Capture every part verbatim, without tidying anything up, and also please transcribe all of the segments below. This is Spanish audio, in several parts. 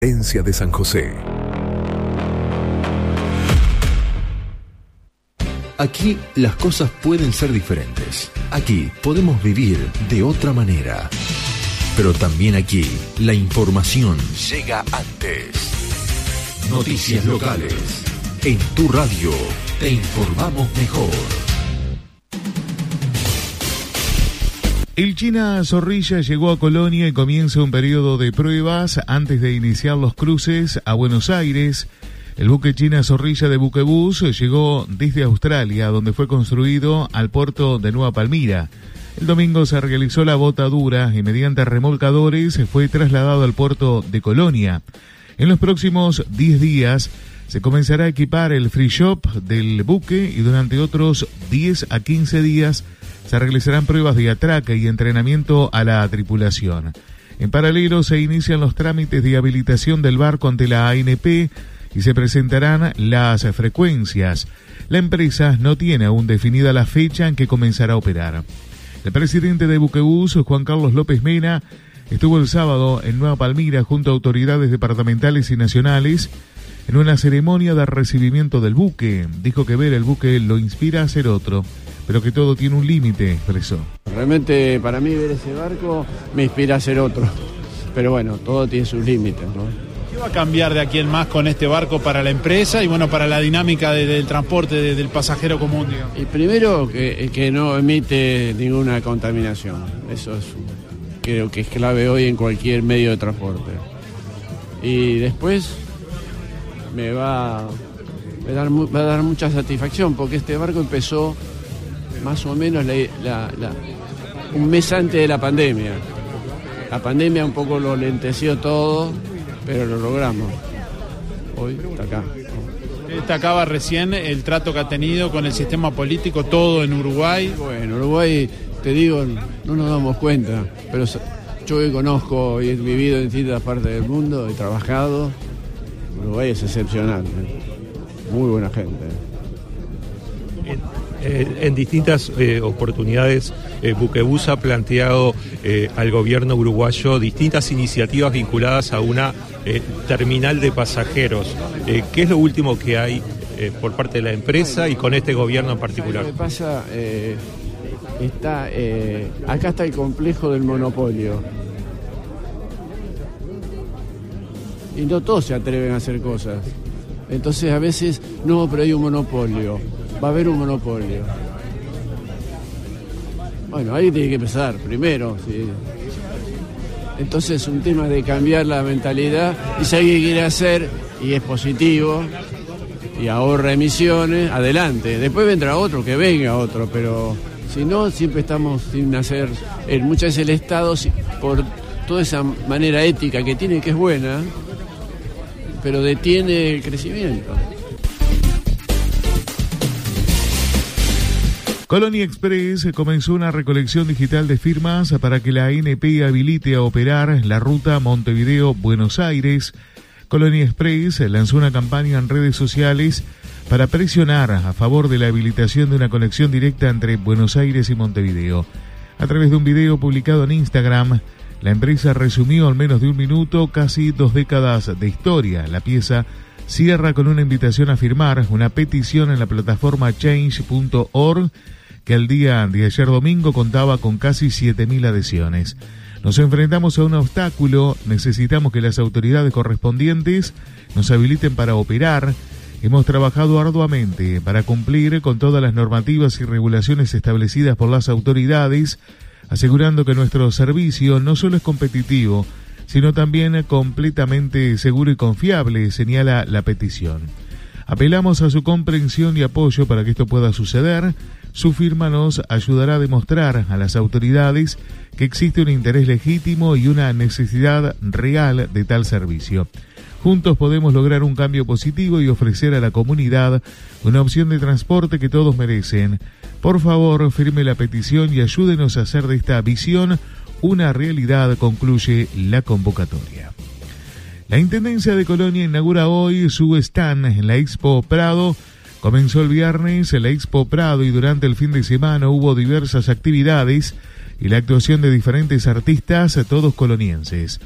Herencia de San José. Aquí las cosas pueden ser diferentes. Aquí podemos vivir de otra manera. Pero también aquí la información llega antes. Noticias locales. En tu radio te informamos mejor. El China Zorrilla llegó a Colonia y comienza un periodo de pruebas antes de iniciar los cruces a Buenos Aires. El buque China Zorrilla de Buquebus llegó desde Australia, donde fue construido, al puerto de Nueva Palmira. El domingo se realizó la botadura y mediante remolcadores fue trasladado al puerto de Colonia. En los próximos diez días se comenzará a equipar el free shop del buque y durante otros diez a quince días se realizarán pruebas de atraque y entrenamiento a la tripulación. En paralelo se inician los trámites de habilitación del barco ante la A N P y se presentarán las frecuencias. La empresa no tiene aún definida la fecha en que comenzará a operar. El presidente de Buquebus, Juan Carlos López Mena, estuvo el sábado en Nueva Palmira junto a autoridades departamentales y nacionales en una ceremonia de recibimiento del buque. Dijo que ver el buque lo inspira a hacer otro, pero que todo tiene un límite, expresó. Realmente para mí ver ese barco me inspira a hacer otro, pero bueno, todo tiene sus límites, ¿no? ¿Qué va a cambiar de aquí en más con este barco para la empresa y bueno, para la dinámica de, del transporte de, del pasajero común, digamos? Y primero que, que no emite ninguna contaminación, eso es, creo que es clave hoy en cualquier medio de transporte. Y después me va, me dar, va a dar mucha satisfacción porque este barco empezó más o menos la, la, la, un mes antes de la pandemia. La pandemia un poco lo lenteció todo, pero lo logramos. Hoy está acá. Destacaba recién el trato que ha tenido con el sistema político, todo en Uruguay. Bueno, Uruguay, te digo, no nos damos cuenta, pero yo que conozco y he vivido en distintas partes del mundo, he trabajado, Uruguay es excepcional, ¿eh? Muy buena gente. Eh, en distintas eh, oportunidades, eh, Buquebus ha planteado eh, al gobierno uruguayo distintas iniciativas vinculadas a una eh, terminal de pasajeros. Eh, ¿Qué es lo último que hay eh, por parte de la empresa y con este gobierno en particular? Lo que pasa, eh, está, eh, acá está el complejo del monopolio. Y no todos se atreven a hacer cosas. Entonces a veces, no, pero hay un monopolio. Va a haber un monopolio. Bueno, ahí tiene que empezar primero, ¿sí? Entonces es un tema de cambiar la mentalidad y si alguien quiere hacer y es positivo y ahorra emisiones, adelante. Después vendrá otro, que venga otro, pero si no, siempre estamos sin hacer. En muchas veces el Estado, por toda esa manera ética que tiene, que es buena, pero detiene el crecimiento. Colonia Express comenzó una recolección digital de firmas para que la A N P habilite a operar la ruta Montevideo-Buenos Aires. Colonia Express lanzó una campaña en redes sociales para presionar a favor de la habilitación de una conexión directa entre Buenos Aires y Montevideo. A través de un video publicado en Instagram, la empresa resumió en menos de un minuto casi dos décadas de historia. La pieza cierra con una invitación a firmar una petición en la plataforma change punto org que al día de ayer domingo contaba con casi siete mil adhesiones. Nos enfrentamos a un obstáculo, necesitamos que las autoridades correspondientes nos habiliten para operar. Hemos trabajado arduamente para cumplir con todas las normativas y regulaciones establecidas por las autoridades, asegurando que nuestro servicio no solo es competitivo, sino también completamente seguro y confiable, señala la petición. Apelamos a su comprensión y apoyo para que esto pueda suceder. Su firma nos ayudará a demostrar a las autoridades que existe un interés legítimo y una necesidad real de tal servicio. Juntos podemos lograr un cambio positivo y ofrecer a la comunidad una opción de transporte que todos merecen. Por favor, firme la petición y ayúdenos a hacer de esta visión una realidad, concluye la convocatoria. La Intendencia de Colonia inaugura hoy su stand en la Expo Prado. Comenzó el viernes en la Expo Prado y durante el fin de semana hubo diversas actividades y la actuación de diferentes artistas, todos colonienses.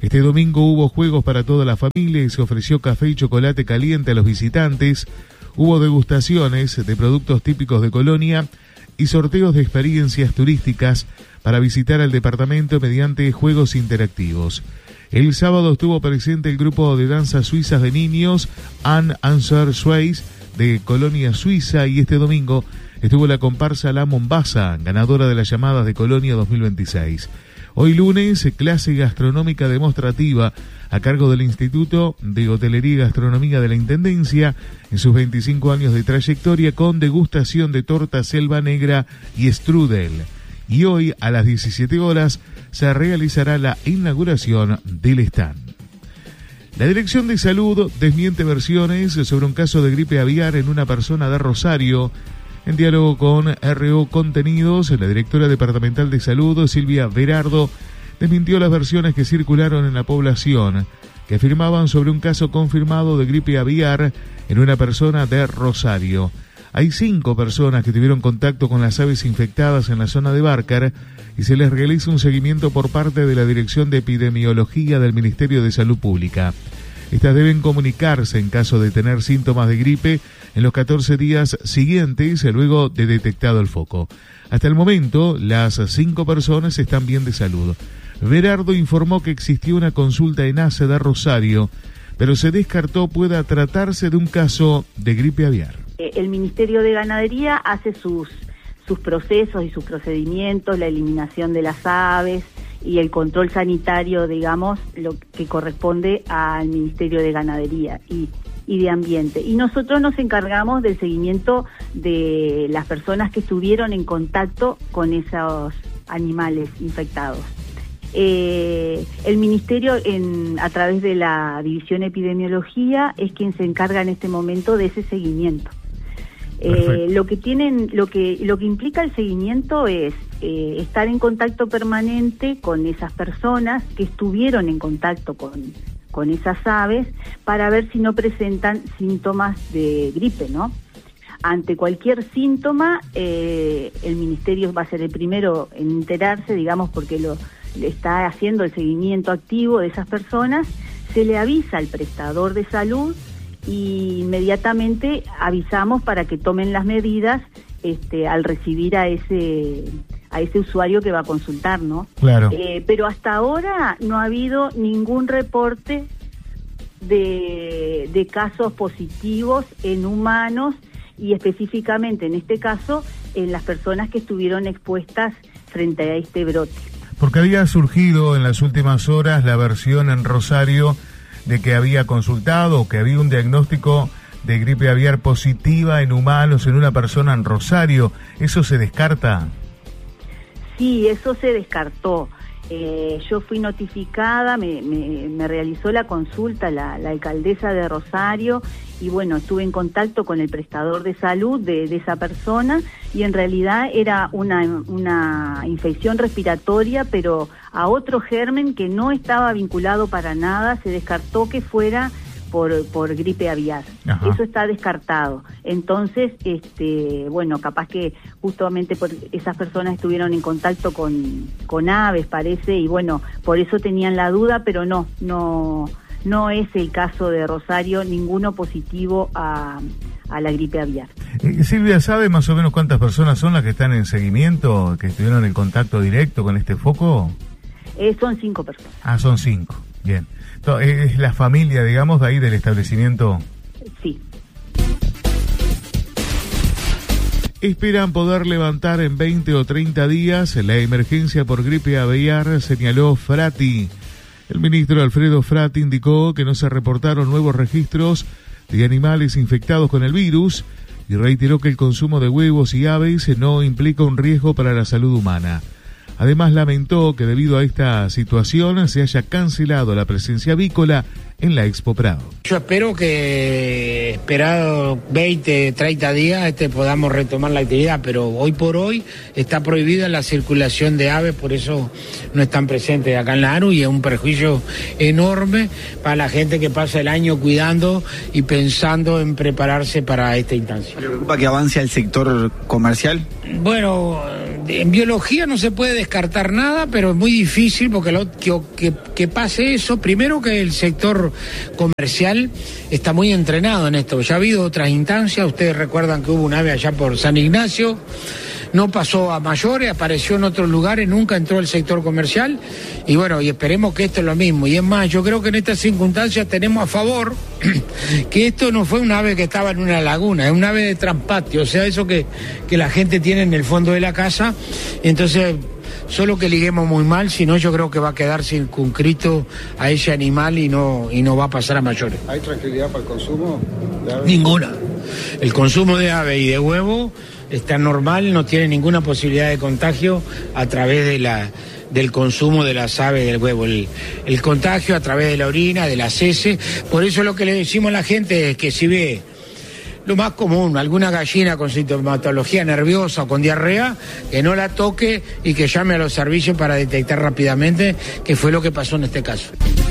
Este domingo hubo juegos para toda la familia y se ofreció café y chocolate caliente a los visitantes. Hubo degustaciones de productos típicos de Colonia y sorteos de experiencias turísticas para visitar el departamento mediante juegos interactivos. El sábado estuvo presente el grupo de danzas suizas de niños An Answer Schweiz de Colonia, Suiza, y este domingo estuvo la comparsa La Mombasa, ganadora de las llamadas de Colonia dos mil veintiséis. Hoy lunes, clase gastronómica demostrativa a cargo del Instituto de Hotelería y Gastronomía de la Intendencia en sus veinticinco años de trayectoria, con degustación de torta selva negra y strudel. Y hoy a las diecisiete horas se realizará la inauguración del stand. La Dirección de Salud desmiente versiones sobre un caso de gripe aviar en una persona de Rosario. En diálogo con R O Contenidos, la directora departamental de salud, Silvia Berardo, desmintió las versiones que circularon en la población, que afirmaban sobre un caso confirmado de gripe aviar en una persona de Rosario. Hay cinco personas que tuvieron contacto con las aves infectadas en la zona de Bárcar y se les realiza un seguimiento por parte de la Dirección de Epidemiología del Ministerio de Salud Pública. Estas deben comunicarse en caso de tener síntomas de gripe en los catorce días siguientes luego de detectado el foco. Hasta el momento, las cinco personas están bien de salud. Berardo informó que existió una consulta en A C E de Rosario, pero se descartó pueda tratarse de un caso de gripe aviar. El Ministerio de Ganadería hace sus, sus procesos y sus procedimientos, la eliminación de las aves y el control sanitario, digamos, lo que corresponde al Ministerio de Ganadería y, y de Ambiente. Y nosotros nos encargamos del seguimiento de las personas que estuvieron en contacto con esos animales infectados. Eh, el Ministerio, en, a través de la División Epidemiología, es quien se encarga en este momento de ese seguimiento. Eh, lo que tienen, lo que lo que implica el seguimiento es eh, estar en contacto permanente con esas personas que estuvieron en contacto con, con esas aves para ver si no presentan síntomas de gripe, ¿no? Ante cualquier síntoma, eh, el Ministerio va a ser el primero en enterarse, digamos, porque lo le está haciendo el seguimiento activo de esas personas. Se le avisa al prestador de salud y inmediatamente avisamos para que tomen las medidas este, al recibir a ese a ese usuario que va a consultar, ¿no? Claro. Eh, pero hasta ahora no ha habido ningún reporte de, de casos positivos en humanos y específicamente en este caso en las personas que estuvieron expuestas frente a este brote. Porque había surgido en las últimas horas la versión en Rosario de que había consultado o que había un diagnóstico de gripe aviar positiva en humanos en una persona en Rosario. ¿Eso se descarta? Sí, eso se descartó. Eh, yo fui notificada, me, me, me realizó la consulta la, la alcaldesa de Rosario y bueno, estuve en contacto con el prestador de salud de, de esa persona y en realidad era una, una infección respiratoria, pero a otro germen que no estaba vinculado para nada, se descartó que fuera por, por gripe aviar. Ajá. Eso está descartado. Entonces, este, bueno, capaz que justamente por esas personas estuvieron en contacto con, con aves, parece, y bueno, por eso tenían la duda, pero no, no, no es el caso de Rosario, ninguno positivo a, a la gripe aviar. Eh, Silvia, ¿sabe más o menos cuántas personas son las que están en seguimiento, que estuvieron en contacto directo con este foco? Eh, son cinco personas. Ah, son cinco, bien. ¿Es la familia, digamos, de ahí del establecimiento? Sí. Esperan poder levantar en veinte o treinta días la emergencia por gripe aviar, señaló Frati. El ministro Alfredo Frati indicó que no se reportaron nuevos registros de animales infectados con el virus y reiteró que el consumo de huevos y aves no implica un riesgo para la salud humana. Además, lamentó que debido a esta situación se haya cancelado la presencia avícola en la Expo Prado. Yo espero que, esperado veinte, treinta días, este, podamos retomar la actividad, pero hoy por hoy está prohibida la circulación de aves, por eso no están presentes acá en la A N U y es un perjuicio enorme para la gente que pasa el año cuidando y pensando en prepararse para esta instancia. ¿Le preocupa que avance el sector comercial? Bueno, en biología no se puede descartar nada, pero es muy difícil porque lo, que, que, que pase eso. Primero que el sector comercial está muy entrenado en esto. Ya ha habido otras instancias, ustedes recuerdan que hubo un ave allá por San Ignacio, no pasó a mayores, apareció en otros lugares, nunca entró el sector comercial, y bueno, y esperemos que esto es lo mismo. Y es más, yo creo que en estas circunstancias tenemos a favor que esto no fue un ave que estaba en una laguna, es un ave de traspatio, o sea, eso que, que la gente tiene en el fondo de la casa. Entonces, solo que liguemos muy mal, si no yo creo que va a quedar circunscrito a ese animal y no, y no va a pasar a mayores. ¿Hay tranquilidad para el consumo de ave? Ninguna. El consumo de ave y de huevo está normal, no tiene ninguna posibilidad de contagio a través de la del consumo de las aves del huevo, el, el contagio a través de la orina, de las heces. Por eso lo que le decimos a la gente es que si ve lo más común, alguna gallina con sintomatología nerviosa o con diarrea, que no la toque y que llame a los servicios para detectar rápidamente, que fue lo que pasó en este caso.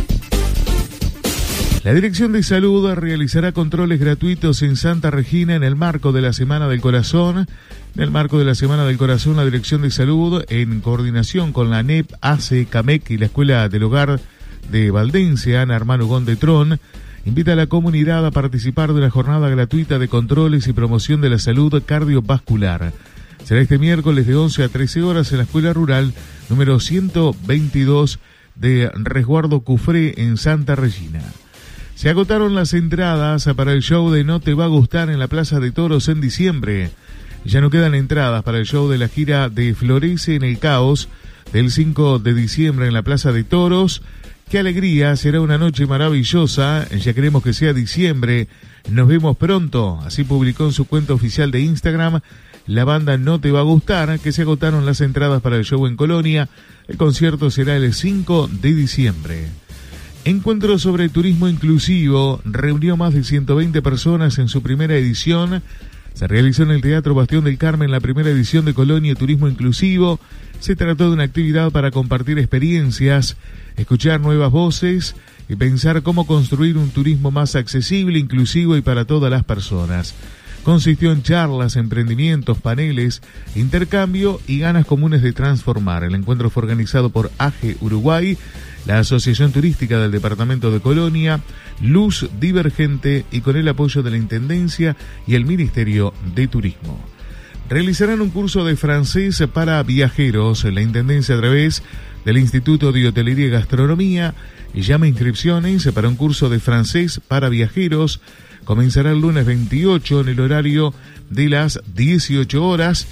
La Dirección de Salud realizará controles gratuitos en Santa Regina en el marco de la Semana del Corazón. En el marco de la Semana del Corazón, la Dirección de Salud, en coordinación con la A N E P, A C E, CAMEC y la Escuela del Hogar de Valdense, Ana Hermano Gondetrón, invita a la comunidad a participar de una jornada gratuita de controles y promoción de la salud cardiovascular. Será este miércoles de once a trece horas en la Escuela Rural número ciento veintidós de Resguardo Cufré en Santa Regina. Se agotaron las entradas para el show de No Te Va a Gustar en la Plaza de Toros en diciembre. Ya no quedan entradas para el show de la gira de Florece en el Caos del cinco de diciembre en la Plaza de Toros. ¡Qué alegría! Será una noche maravillosa. Ya queremos que sea diciembre. Nos vemos pronto. Así publicó en su cuenta oficial de Instagram la banda No Te Va a Gustar, que se agotaron las entradas para el show en Colonia. El concierto será el cinco de diciembre. Encuentro sobre turismo inclusivo reunió más de ciento veinte personas en su primera edición. Se realizó en el Teatro Bastión del Carmen la primera edición de Colonia Turismo Inclusivo. Se trató de una actividad para compartir experiencias, escuchar nuevas voces y pensar cómo construir un turismo más accesible, inclusivo y para todas las personas. Consistió en charlas, emprendimientos, paneles, intercambio y ganas comunes de transformar. El encuentro fue organizado por A G E Uruguay, la Asociación Turística del Departamento de Colonia, Luz Divergente y con el apoyo de la Intendencia y el Ministerio de Turismo. Realizarán un curso de francés para viajeros. La Intendencia, a través del Instituto de Hotelería y Gastronomía, llama inscripciones para un curso de francés para viajeros. Comenzará el lunes veintiocho en el horario de las dieciocho horas.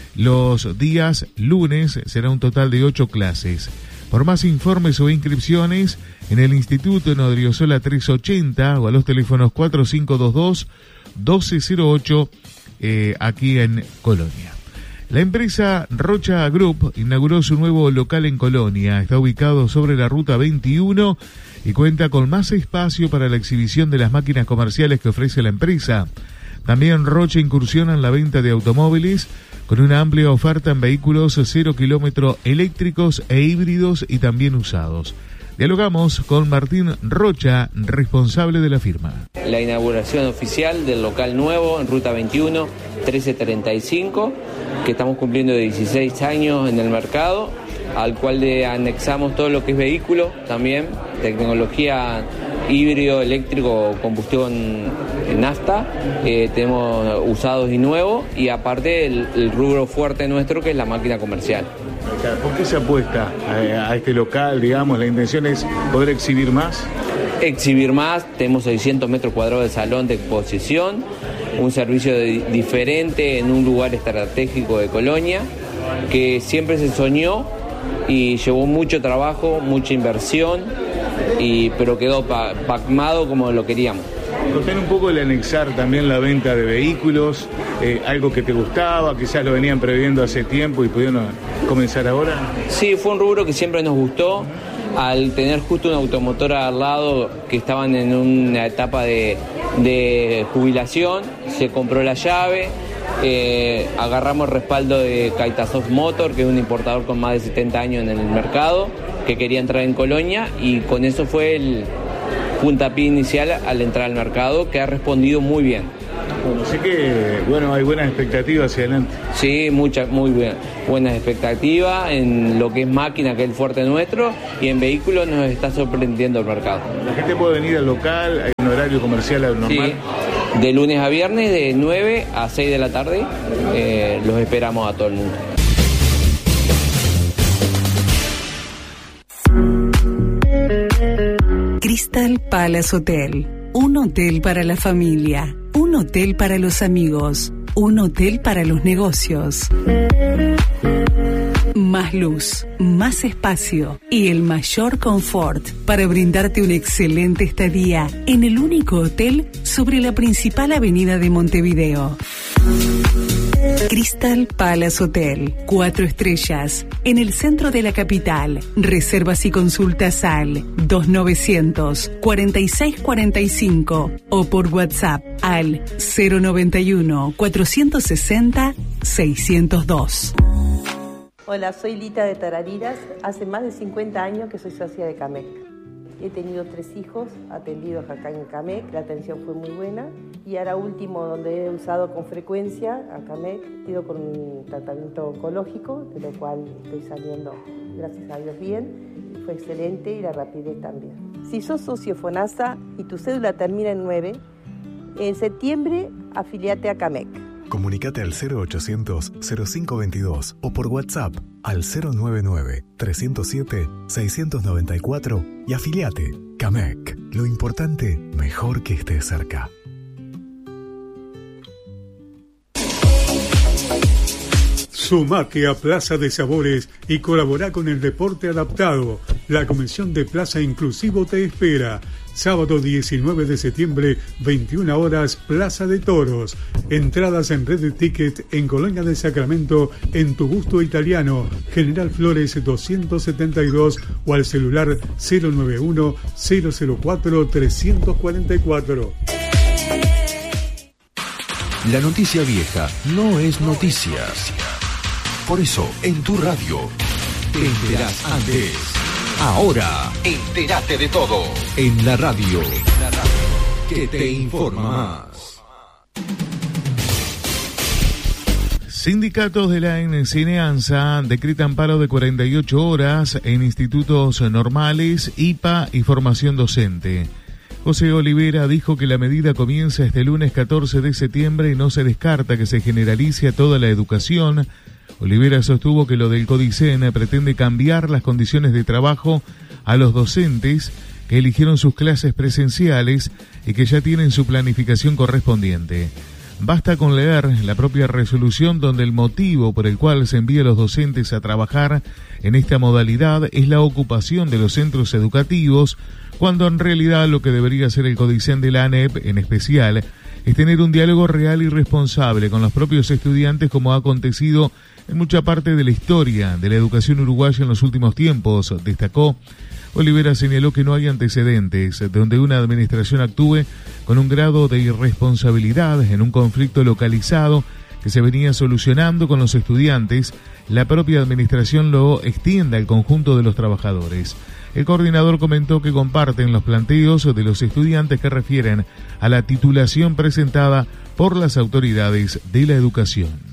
Los días lunes será un total de ocho clases. Por más informes o inscripciones, en el Instituto en Odriozola trescientos ochenta o a los teléfonos cuatro cinco dos dos, uno dos cero ocho, eh, aquí en Colonia. La empresa Rocha Group inauguró su nuevo local en Colonia. Está ubicado sobre la ruta veintiuno y cuenta con más espacio para la exhibición de las máquinas comerciales que ofrece la empresa. También Rocha incursiona en la venta de automóviles con una amplia oferta en vehículos cero kilómetro eléctricos e híbridos y también usados. Dialogamos con Martín Rocha, responsable de la firma. La inauguración oficial del local nuevo en Ruta veintiuno, trece treinta y cinco, que estamos cumpliendo dieciséis años en el mercado, al cual le anexamos todo lo que es vehículo también, tecnología híbrido, eléctrico, combustión en nafta, eh, tenemos usados y nuevos, y aparte el, el rubro fuerte nuestro, que es la máquina comercial. ¿Por qué se apuesta a, a este local, digamos? ¿La intención es poder exhibir más? Exhibir más, tenemos seiscientos metros cuadrados de salón de exposición, un servicio de, diferente en un lugar estratégico de Colonia, que siempre se soñó y llevó mucho trabajo, mucha inversión, y pero quedó pa, pacmado como lo queríamos. Contanos un poco el anexar también la venta de vehículos, eh, algo que te gustaba, quizás lo venían previendo hace tiempo y pudieron comenzar ahora. Sí, fue un rubro que siempre nos gustó. Al tener justo una automotora al lado que estaban en una etapa de, de jubilación, se compró la llave, eh, agarramos el respaldo de Kaitasoft Motor, que es un importador con más de setenta años en el mercado, que quería entrar en Colonia, y con eso fue el puntapié inicial al entrar al mercado, que ha respondido muy bien. Bueno, así que, bueno, hay buenas expectativas hacia adelante. Sí, muchas, muy buenas, buenas expectativas en lo que es máquina, que es el fuerte nuestro, y en vehículos nos está sorprendiendo el mercado. La gente puede venir al local, hay un horario comercial normal. Sí, de lunes a viernes, de nueve a seis de la tarde, eh, los esperamos a todo el mundo. Crystal Palace Hotel. Un hotel para la familia, un hotel para los amigos, un hotel para los negocios. Más luz, más espacio y el mayor confort para brindarte una excelente estadía en el único hotel sobre la principal avenida de Montevideo. Crystal Palace Hotel, cuatro estrellas, en el centro de la capital. Reservas y consultas al dos novecientos, cuarenta y seis cuarenta y cinco o por WhatsApp al cero noventa y uno, cuatrocientos sesenta, seiscientos dos. Hola, soy Lita de Tarariras. Hace más de cincuenta años que soy socia de Camec. He tenido tres hijos atendidos acá en Camec, la atención fue muy buena. Y ahora último, donde he usado con frecuencia a Camec, he ido con un tratamiento oncológico, de lo cual estoy saliendo, gracias a Dios, bien. Fue excelente y la rapidez también. Si sos socio FONASA y tu cédula termina en nueve, en septiembre afiliate a Camec. Comunicate al cero ochocientos, cero cinco veintidós o por WhatsApp al cero noventa y nueve, trescientos siete, seiscientos noventa y cuatro y afiliate. Camec. Lo importante, mejor que estés cerca. Sumate a Plaza de Sabores y colabora con el deporte adaptado. La Comisión de Plaza Inclusivo te espera. Sábado diecinueve de septiembre, veintiuna horas, Plaza de Toros. Entradas en Red Ticket en Colonia del Sacramento, en Tu Gusto Italiano, General Flores doscientos setenta y dos o al celular cero noventa y uno, cero cero cuatro, trescientos cuarenta y cuatro. La noticia vieja no es noticia. Por eso, en tu radio, te enterás antes. Ahora, entérate de todo. En la radio, que te informa más. Sindicatos de la enseñanza decretan paro de cuarenta y ocho horas en institutos normales, I P A y formación docente. José Olivera dijo que la medida comienza este lunes catorce de septiembre y no se descarta que se generalice a toda la educación. Olivera sostuvo que lo del Codicen pretende cambiar las condiciones de trabajo a los docentes que eligieron sus clases presenciales y que ya tienen su planificación correspondiente. Basta con leer la propia resolución donde el motivo por el cual se envía a los docentes a trabajar en esta modalidad es la ocupación de los centros educativos, cuando en realidad lo que debería hacer el Codicen de la ANEP en especial es tener un diálogo real y responsable con los propios estudiantes, como ha acontecido en mucha parte de la historia de la educación uruguaya en los últimos tiempos, destacó. Olivera señaló que no hay antecedentes donde una administración actúe con un grado de irresponsabilidad en un conflicto localizado que se venía solucionando con los estudiantes, la propia administración lo extienda al conjunto de los trabajadores. El coordinador comentó que comparten los planteos de los estudiantes que refieren a la titulación presentada por las autoridades de la educación.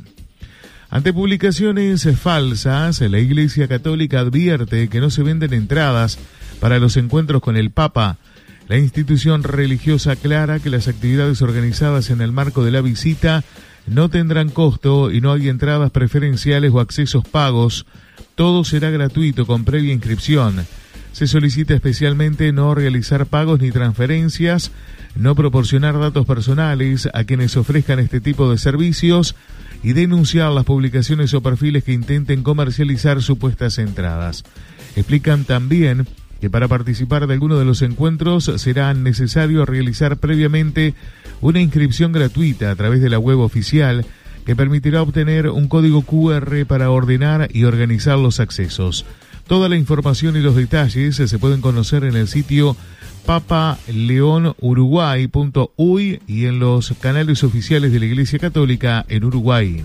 Ante publicaciones falsas, la Iglesia Católica advierte que no se venden entradas para los encuentros con el Papa. La institución religiosa aclara que las actividades organizadas en el marco de la visita no tendrán costo y no hay entradas preferenciales o accesos pagos. Todo será gratuito con previa inscripción. Se solicita especialmente no realizar pagos ni transferencias, no proporcionar datos personales a quienes ofrezcan este tipo de servicios y denunciar las publicaciones o perfiles que intenten comercializar supuestas entradas. Explican también que para participar de alguno de los encuentros será necesario realizar previamente una inscripción gratuita a través de la web oficial que permitirá obtener un código cu erre para ordenar y organizar los accesos. Toda la información y los detalles se pueden conocer en el sitio papa león uruguay punto uy y en los canales oficiales de la Iglesia Católica en Uruguay.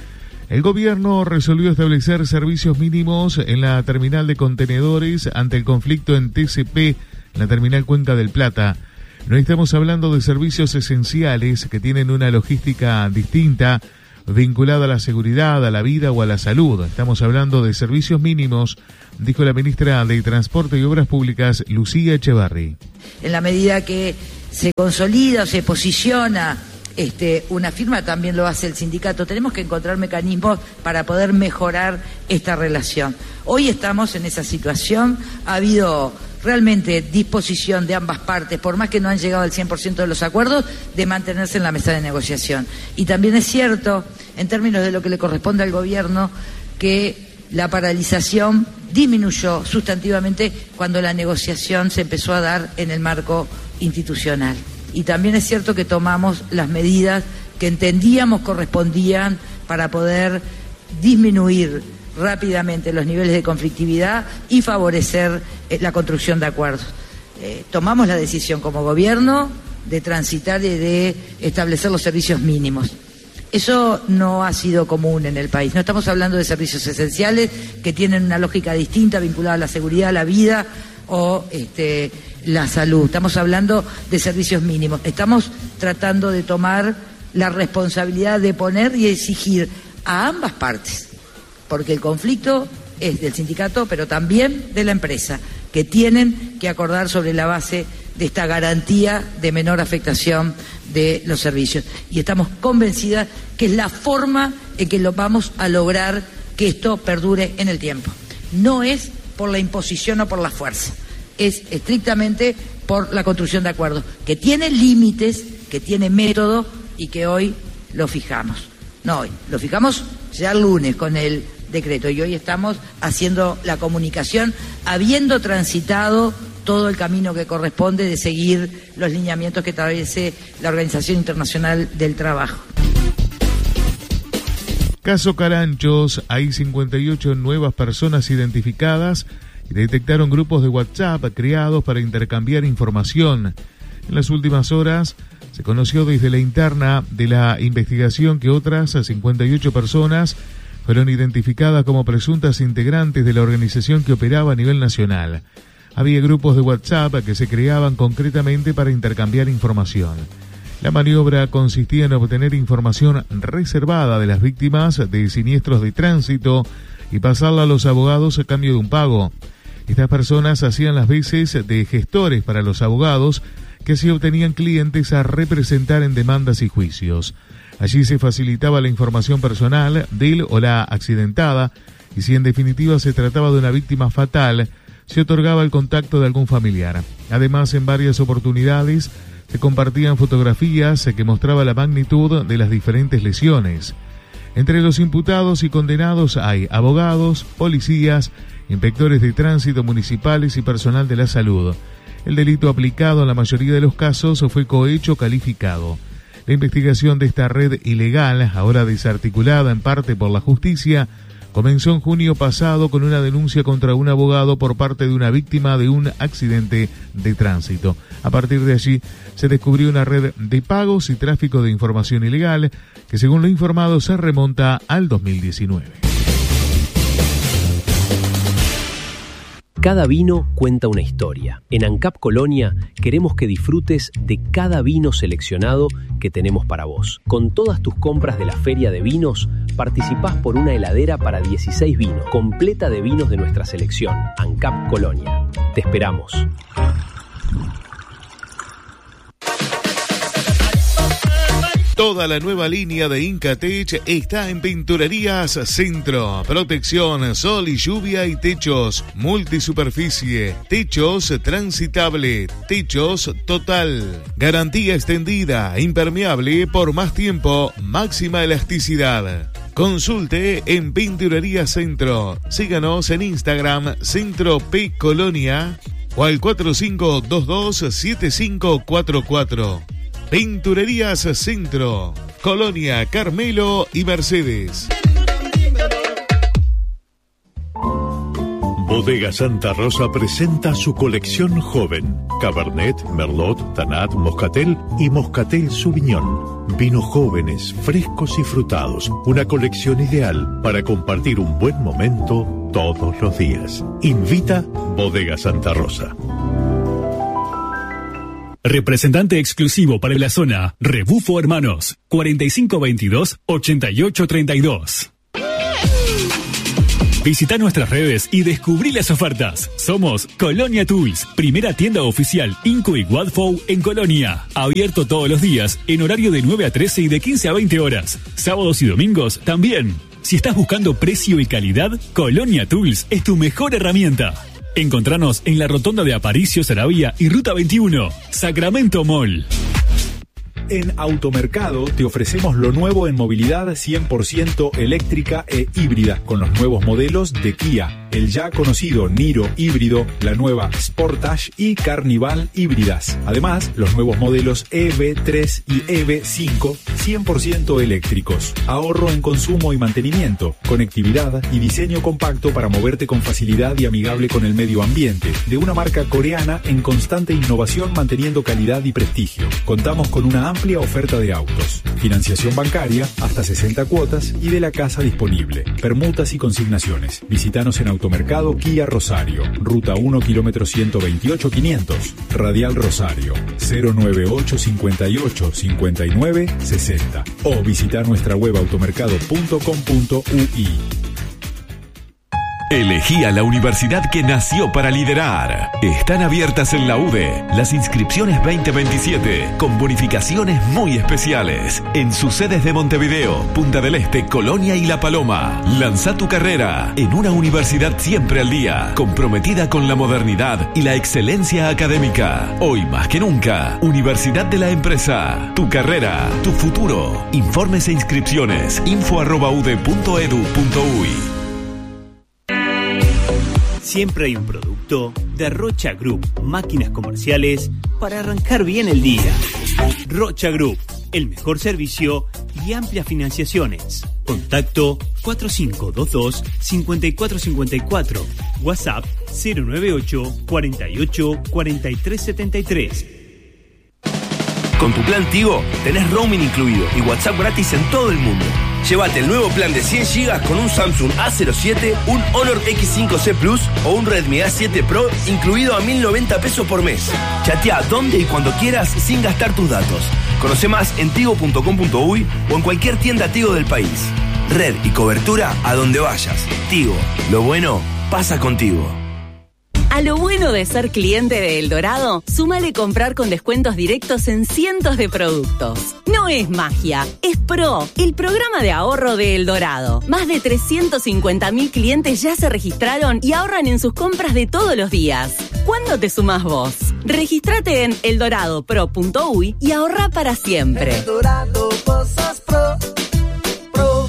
El gobierno resolvió establecer servicios mínimos en la terminal de contenedores ante el conflicto en T C P, en la terminal Cuenca del Plata. No estamos hablando de servicios esenciales que tienen una logística distinta, vinculada a la seguridad, a la vida o a la salud. Estamos hablando de servicios mínimos, dijo la ministra de Transporte y Obras Públicas, Lucía Echevarri. En la medida que se consolida o se posiciona este, una firma, también lo hace el sindicato. Tenemos que encontrar mecanismos para poder mejorar esta relación. Hoy estamos en esa situación, ha habido realmente disposición de ambas partes, por más que no han llegado al cien por ciento de los acuerdos, de mantenerse en la mesa de negociación. Y también es cierto, en términos de lo que le corresponde al gobierno, que la paralización disminuyó sustantivamente cuando la negociación se empezó a dar en el marco institucional. Y también es cierto que tomamos las medidas que entendíamos correspondían para poder disminuir rápidamente los niveles de conflictividad y favorecer eh, la construcción de acuerdos. Eh, tomamos la decisión como gobierno de transitar y de establecer los servicios mínimos. Eso no ha sido común en el país. No estamos hablando de servicios esenciales que tienen una lógica distinta vinculada a la seguridad, a la vida o este, la salud. Estamos hablando de servicios mínimos. Estamos tratando de tomar la responsabilidad de poner y exigir a ambas partes, porque el conflicto es del sindicato, pero también de la empresa, que tienen que acordar sobre la base de esta garantía de menor afectación de los servicios. Y estamos convencidas que es la forma en que lo vamos a lograr que esto perdure en el tiempo. No es por la imposición o por la fuerza, es estrictamente por la construcción de acuerdos, que tiene límites, que tiene método y que hoy lo fijamos. No hoy, lo fijamos ya el lunes con el decreto y hoy estamos haciendo la comunicación habiendo transitado todo el camino que corresponde de seguir los lineamientos que establece la Organización Internacional del Trabajo. Caso Caranchos, hay cincuenta y ocho nuevas personas identificadas y detectaron grupos de WhatsApp creados para intercambiar información. En las últimas horas se conoció desde la interna de la investigación que otras cincuenta y ocho personas fueron identificadas como presuntas integrantes de la organización que operaba a nivel nacional. Había grupos de WhatsApp que se creaban concretamente para intercambiar información. La maniobra consistía en obtener información reservada de las víctimas de siniestros de tránsito y pasarla a los abogados a cambio de un pago. Estas personas hacían las veces de gestores para los abogados, que así obtenían clientes a representar en demandas y juicios. Allí se facilitaba la información personal del o la accidentada y si en definitiva se trataba de una víctima fatal, se otorgaba el contacto de algún familiar. Además, en varias oportunidades se compartían fotografías que mostraban la magnitud de las diferentes lesiones. Entre los imputados y condenados hay abogados, policías, inspectores de tránsito municipales y personal de la salud. El delito aplicado en la mayoría de los casos fue cohecho calificado. La investigación de esta red ilegal, ahora desarticulada en parte por la justicia, comenzó en junio pasado con una denuncia contra un abogado por parte de una víctima de un accidente de tránsito. A partir de allí se descubrió una red de pagos y tráfico de información ilegal que, según lo informado, se remonta al dos mil diecinueve. Cada vino cuenta una historia. En ANCAP Colonia queremos que disfrutes de cada vino seleccionado que tenemos para vos. Con todas tus compras de la Feria de Vinos, participás por una heladera para dieciséis vinos, completa de vinos de nuestra selección. ANCAP Colonia. Te esperamos. Toda la nueva línea de Incatech está en Pinturerías Centro. Protección, sol y lluvia y techos, multisuperficie, techos transitable, techos total. Garantía extendida, impermeable por más tiempo, máxima elasticidad. Consulte en Pinturerías Centro. Síganos en Instagram, Centro P Colonia o al cuatro cinco dos dos siete cinco cuatro cuatro. Pinturerías Centro, Colonia, Carmelo y Mercedes. Bodega Santa Rosa presenta su colección joven: Cabernet, Merlot, Tanat, Moscatel y Moscatel Sauvignon. Vinos jóvenes, frescos y frutados. Una colección ideal para compartir un buen momento todos los días. Invita Bodega Santa Rosa. Representante exclusivo para la zona, Rebufo Hermanos, cuarenta y cinco veintidós, ochenta y ocho treinta y dos. Visita nuestras redes y descubrí las ofertas. Somos Colonia Tools, primera tienda oficial Inco y Wadfow en Colonia. Abierto todos los días, en horario de nueve a trece y de quince a veinte horas. Sábados y domingos también. Si estás buscando precio y calidad, Colonia Tools es tu mejor herramienta. Encontranos en la rotonda de Aparicio Saravia y Ruta veintiuno, Sacramento Mall. En Automercado te ofrecemos lo nuevo en movilidad cien por ciento eléctrica e híbrida, con los nuevos modelos de Kia, el ya conocido Niro híbrido, la nueva Sportage y Carnival híbridas. Además, los nuevos modelos E V tres y E V cinco cien por ciento eléctricos. Ahorro en consumo y mantenimiento, conectividad y diseño compacto para moverte con facilidad y amigable con el medio ambiente. De una marca coreana en constante innovación, manteniendo calidad y prestigio. Contamos con una amplia oferta de autos, financiación bancaria hasta sesenta cuotas y de la casa disponible, permutas y consignaciones. Visítanos en Automercado Kia Rosario, Ruta uno, kilómetro ciento veintiocho quinientos, Radial Rosario, cero nueve ocho cincuenta y ocho cincuenta y nueve sesenta, o visita nuestra web automercado punto com punto u i. Elegí a la universidad que nació para liderar. Están abiertas en la U D E las inscripciones veinte veintisiete con bonificaciones muy especiales en sus sedes de Montevideo, Punta del Este, Colonia y La Paloma. Lanza tu carrera en una universidad siempre al día, comprometida con la modernidad y la excelencia académica. Hoy más que nunca, Universidad de la Empresa. Tu carrera, tu futuro. Informes e inscripciones info arroba u d e punto edu punto u i. Siempre hay un producto de Rocha Group, máquinas comerciales para arrancar bien el día. Rocha Group, el mejor servicio y amplias financiaciones. Contacto cuatro cinco dos dos, cinco cuatro cinco cuatro, WhatsApp cero nueve ocho, cuarenta y ocho, cuarenta y tres setenta y tres. Con tu plan Tigo tenés roaming incluido y WhatsApp gratis en todo el mundo. Llévate el nuevo plan de cien gigas con un Samsung A cero siete, un Honor X cinco C Plus o un Redmi A siete Pro incluido a mil noventa pesos por mes. Chatea donde y cuando quieras sin gastar tus datos. Conoce más en tigo punto com punto u i o en cualquier tienda Tigo del país. Red y cobertura a donde vayas. Tigo, lo bueno pasa contigo. A lo bueno de ser cliente de El Dorado, súmale comprar con descuentos directos en cientos de productos. No es magia, es Pro, el programa de ahorro de El Dorado. Más de trescientos cincuenta mil clientes ya se registraron y ahorran en sus compras de todos los días. ¿Cuándo te sumás vos? Regístrate en eldorado pro punto u i y ahorra para siempre. El Dorado, cosas pro, pro.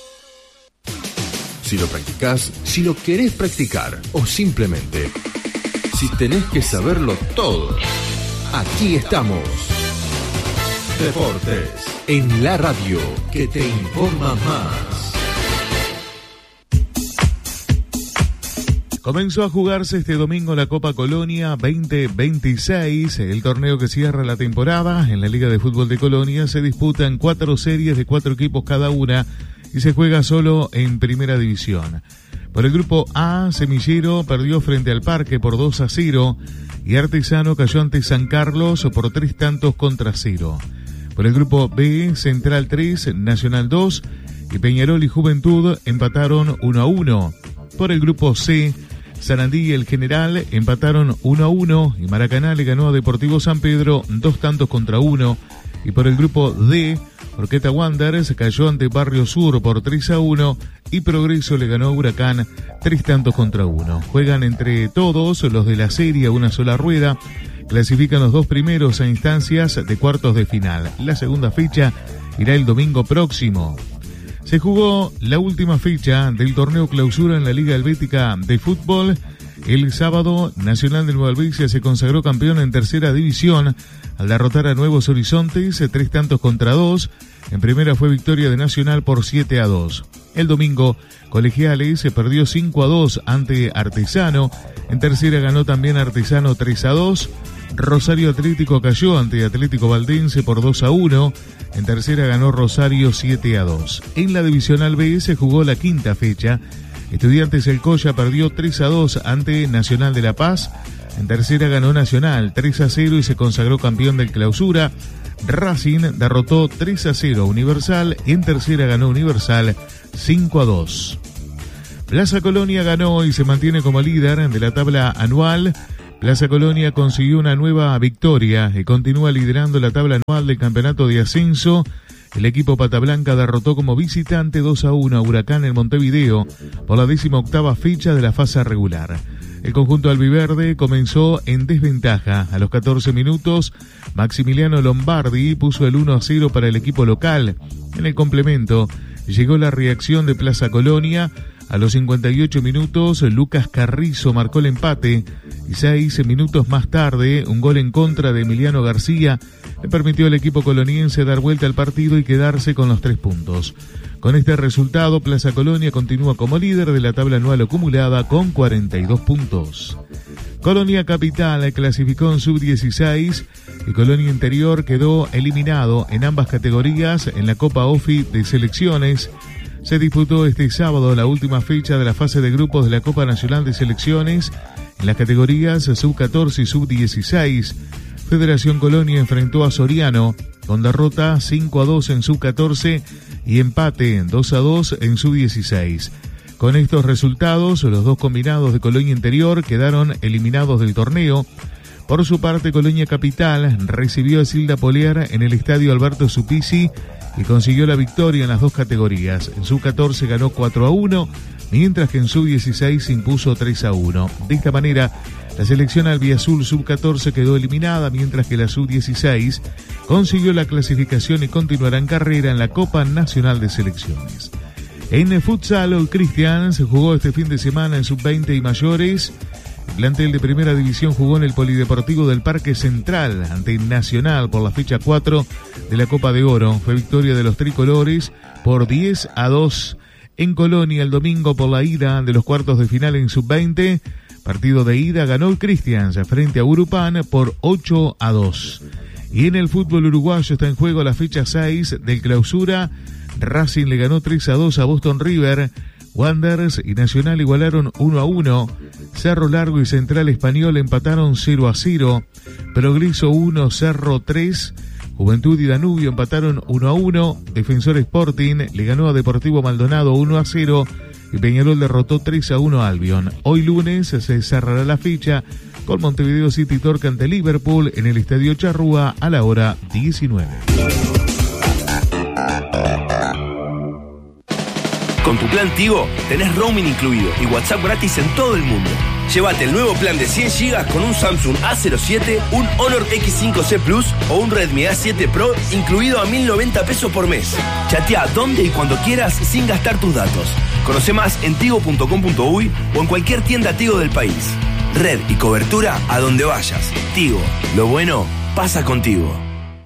Si lo practicás, si lo querés practicar o simplemente si tenés que saberlo todo, aquí estamos. Deportes en la radio que te informa más. Comenzó a jugarse este domingo la Copa Colonia veinte veintiséis, el torneo que cierra la temporada. En la Liga de Fútbol de Colonia se disputan cuatro series de cuatro equipos cada una y se juega solo en Primera División. Por el grupo A, Semillero perdió frente al Parque por dos a cero y Artesano cayó ante San Carlos por tres tantos contra cero. Por el grupo B, Central tres, Nacional dos y Peñarol y Juventud empataron uno a uno. Por el grupo C, Sarandí y el General empataron uno a uno y Maracaná le ganó a Deportivo San Pedro dos tantos contra uno. Y por el grupo D, Orqueta Wanderers cayó ante Barrio Sur por tres a uno y Progreso le ganó a Huracán tres tantos contra uno. Juegan entre todos los de la serie a una sola rueda. Clasifican los dos primeros a instancias de cuartos de final. La segunda fecha irá el domingo próximo. Se jugó la última fecha del torneo clausura en la Liga Helvética de Fútbol. El sábado, Nacional de Nueva Albesia se consagró campeón en tercera división al derrotar a Nuevos Horizontes tres tantos contra dos. En primera fue victoria de Nacional por siete a dos. El domingo, Colegiales se perdió cinco a dos ante Artesano. En tercera ganó también Artesano tres a dos. Rosario Atlético cayó ante Atlético Valdense por dos a uno. En tercera ganó Rosario siete a dos. En la Divisional B se jugó la quinta fecha. Estudiantes El Coya perdió tres a dos ante Nacional de La Paz. En tercera ganó Nacional tres a cero y se consagró campeón del Clausura. Racing derrotó tres a cero a Universal y en tercera ganó Universal cinco a dos. Plaza Colonia ganó y se mantiene como líder de la tabla anual. Plaza Colonia consiguió una nueva victoria y continúa liderando la tabla anual del campeonato de ascenso. El equipo Pata Blanca derrotó como visitante dos a uno a Huracán en Montevideo por la décima octava fecha de la fase regular. El conjunto albiverde comenzó en desventaja. A los catorce minutos, Maximiliano Lombardi puso el uno a cero para el equipo local. En el complemento, llegó la reacción de Plaza Colonia. A los cincuenta y ocho minutos, Lucas Carrizo marcó el empate y seis minutos más tarde, un gol en contra de Emiliano García le permitió al equipo coloniense dar vuelta al partido y quedarse con los tres puntos. Con este resultado, Plaza Colonia continúa como líder de la tabla anual acumulada con cuarenta y dos puntos. Colonia Capital clasificó en sub dieciséis y Colonia Interior quedó eliminado en ambas categorías en la Copa OFI de Selecciones. Se disputó este sábado la última fecha de la fase de grupos de la Copa Nacional de Selecciones en las categorías sub catorce y sub dieciséis. Federación Colonia enfrentó a Soriano con derrota cinco a dos en sub catorce y empate dos a dos en sub dieciséis. Con estos resultados, los dos combinados de Colonia Interior quedaron eliminados del torneo. Por su parte, Colonia Capital recibió a Silda Polier en el estadio Alberto Supisi y consiguió la victoria en las dos categorías. En sub catorce ganó cuatro a uno, mientras que en sub dieciséis se impuso tres a uno. De esta manera, la selección albiazul sub catorce quedó eliminada, mientras que la sub dieciséis consiguió la clasificación y continuará en carrera en la Copa Nacional de Selecciones. En futsal, Cristian se jugó este fin de semana en sub veinte y mayores. El plantel de primera división jugó en el Polideportivo del Parque Central ante Nacional por la fecha cuatro de la Copa de Oro. Fue victoria de los tricolores por diez a dos. En Colonia el domingo por la ida de los cuartos de final en sub veinte. Partido de ida ganó el Cristians frente a Urupán por ocho a dos. Y en el fútbol uruguayo está en juego la fecha seis del Clausura. Racing le ganó tres a dos a Boston River. Wanderers y Nacional igualaron uno a uno. Cerro Largo y Central Español empataron cero a cero. Progreso uno, Cerro tres. Juventud y Danubio empataron uno a uno. Defensor Sporting le ganó a Deportivo Maldonado uno a cero. Y Peñarol derrotó tres a uno a Albion. Hoy lunes se cerrará la fecha con Montevideo City Torque ante Liverpool en el Estadio Charrúa a la hora diecinueve. Con tu plan Tigo tenés roaming incluido y WhatsApp gratis en todo el mundo. Llévate el nuevo plan de cien gigas con un Samsung A cero siete, un Honor X cinco C Plus o un Redmi A siete Pro incluido a mil noventa pesos por mes. Chatea donde y cuando quieras sin gastar tus datos. Conoce más en tigo punto com punto uy o en cualquier tienda Tigo del país. Red y cobertura a donde vayas. Tigo, lo bueno pasa contigo.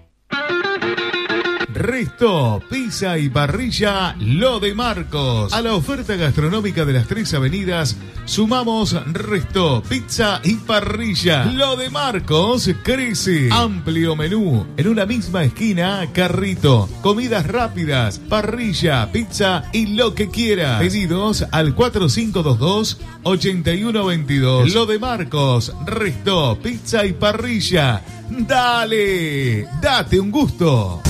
Resto, pizza y parrilla Lo de Marcos. A la oferta gastronómica de las tres avenidas sumamos Resto, pizza y parrilla. Lo de Marcos crece. Amplio menú. En una misma esquina, carrito, comidas rápidas, parrilla, pizza y lo que quieras. Pedidos al cuatro cinco dos dos, ocho uno dos dos. Lo de Marcos, Resto, pizza y parrilla. Dale, date un gusto.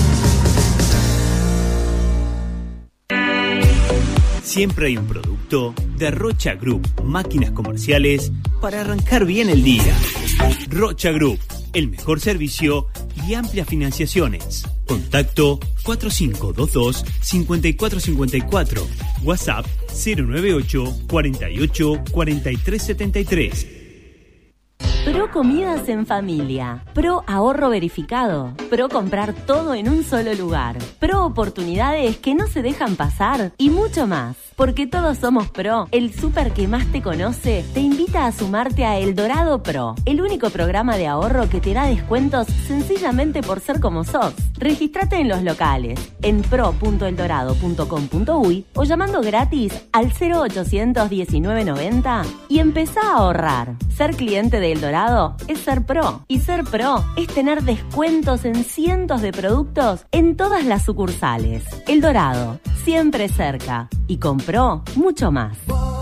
Siempre hay un producto de Rocha Group, máquinas comerciales para arrancar bien el día. Rocha Group, el mejor servicio y amplias financiaciones. Contacto cuatro cinco dos dos, cinco cuatro cinco cuatro. WhatsApp cero nueve ocho, cuatro ocho, cuatro tres siete tres. Pro Comidas en Familia, Pro Ahorro Verificado, Pro Comprar todo en un solo lugar, Pro Oportunidades que no se dejan pasar y mucho más. Porque todos somos Pro, el súper que más te conoce te invita a sumarte a El Dorado Pro, el único programa de ahorro que te da descuentos sencillamente por ser como sos. Regístrate en los locales, en pro punto el dorado punto com punto uy o llamando gratis al cero ochocientos diecinueve noventa y empezá a ahorrar. Ser cliente de El Dorado es ser Pro y ser Pro es tener descuentos en cientos de productos en todas las sucursales. El Dorado, siempre cerca y con Pro, mucho más.